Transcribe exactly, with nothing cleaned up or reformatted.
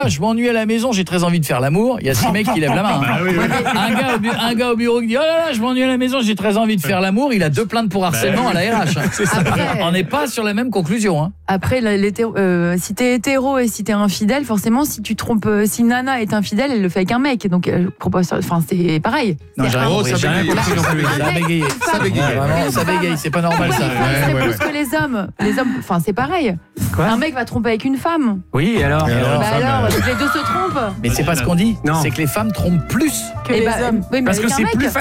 je m'ennuie à la maison, j'ai très envie de faire l'amour. Il y a six mecs qui lèvent la main. Hein. Bah oui, oui. Un, gars au bu- un gars au bureau qui dit oh là là, je m'ennuie à la maison, j'ai très envie de faire l'amour. Il a deux plaintes pour harcèlement à la R H. Après, On n'est pas sur la même conclusion. Hein. après la- l'hétéro- euh, si t'es hétéro et si t'es infidèle, forcément, si tu trompes, euh, si Nana est infidèle, elle le fait avec un mec. Donc, euh, propose- enfin, c'est pareil. Non, j'ai rien Oh, compris, ça j'ai rien bégaye. compris non plus. Un Ça a mec, bégayé. une Ça femme. bégaye. Ouais, vraiment, ça bégaye, c'est pas normal ça. Oui, Ouais, c'est ouais, plus ouais. que les hommes. Les hommes, enfin, c'est pareil. Quoi Un mec va tromper avec une femme. Oui, et alors, Et alors, Bah femme, alors, euh, les deux se trompent. Mais c'est pas ce qu'on dit, Non. c'est que les femmes trompent plus. Que les hommes. Oui, mais Parce avec que un c'est mec. plus